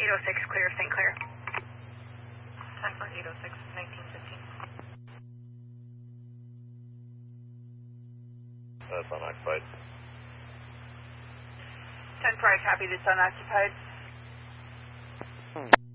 806, clear, St. Clair. 10 for 806, 1915. That's unoccupied. 10 for I copy, that's unoccupied.